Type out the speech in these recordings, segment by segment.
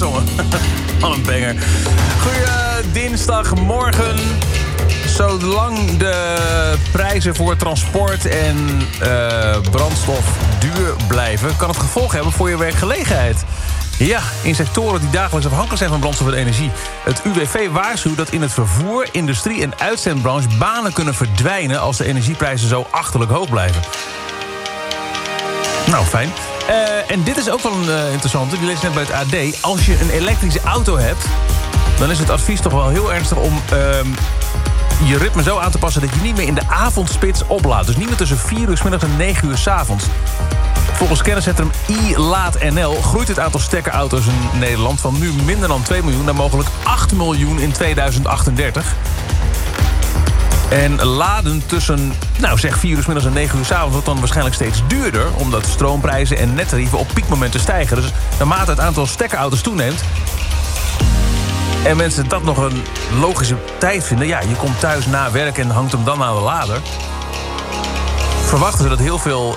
gezongen. Wat een banger. Goeie dinsdagmorgen. Zolang de prijzen voor transport en brandstof duur blijven, kan het gevolg hebben voor je werkgelegenheid. Ja, in sectoren die dagelijks afhankelijk zijn van brandstof en energie. Het UWV waarschuwt dat in het vervoer, industrie en uitzendbranche banen kunnen verdwijnen als de energieprijzen zo achterlijk hoog blijven. Nou, fijn. En dit is ook wel een interessante, die lees ik net bij het AD. Als je een elektrische auto hebt, dan is het advies toch wel heel ernstig om je ritme zo aan te passen dat je niet meer in de avondspits oplaadt. Dus niet meer tussen 4 uur 's middags en 9 uur 's avonds. Volgens kenniscentrum iLaat.nl groeit het aantal stekkerauto's in Nederland van nu minder dan 2 miljoen naar mogelijk 8 miljoen in 2038. En laden tussen, zeg 4 uur 's middags en 9 uur 's avonds wordt dan waarschijnlijk steeds duurder, omdat stroomprijzen en nettarieven op piekmomenten stijgen. Dus naarmate het aantal stekkerauto's toeneemt en mensen dat nog een logische tijd vinden, ja, je komt thuis na werk en hangt hem dan aan de lader, verwachten ze dat heel veel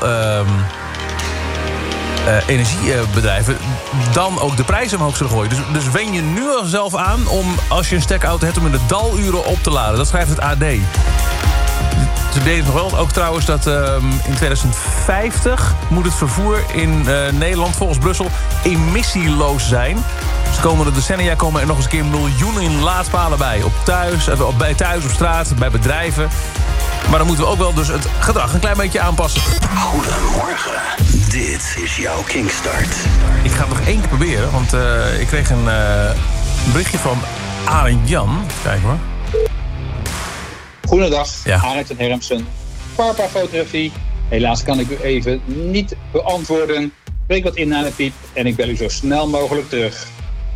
energiebedrijven dan ook de prijzen omhoog zullen gooien. Dus wen je nu al zelf aan om, als je een stekkerauto hebt, om in de daluren op te laden. Dat schrijft het AD. Ze deden nog wel ook trouwens dat in 2050 moet het vervoer in Nederland volgens Brussel emissieloos zijn. Dus de komende decennia komen er nog eens een keer miljoenen laadpalen bij. Bij thuis, op straat, bij bedrijven. Maar dan moeten we ook wel dus het gedrag een klein beetje aanpassen. Goedemorgen, dit is jouw Kingstart. Ik ga het nog 1 keer proberen, want ik kreeg een berichtje van Arend Jan. Kijk hoor. Goedendag, Ja. Arend en Hermsen. Parpa-fotografie. Helaas kan ik u even niet beantwoorden. Breek wat in naar de piep en ik bel u zo snel mogelijk terug.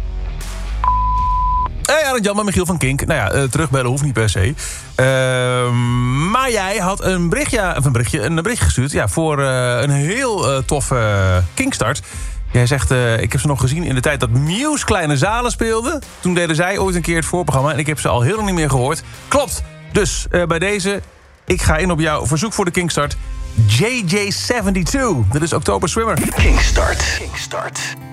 Hey Arend Jan, met Michiel van Kink. Nou ja, terugbellen hoeft niet per se. Maar jij had een berichtje gestuurd, ja, voor een heel toffe Kinkstart. Jij zegt, ik heb ze nog gezien in de tijd dat Muse kleine zalen speelde. Toen deden zij ooit een keer het voorprogramma en ik heb ze al heel lang niet meer gehoord. Klopt. Dus bij deze, ik ga in op jouw verzoek voor de Kinkstart. JJ72, dit is October Swimmer. Kingstart.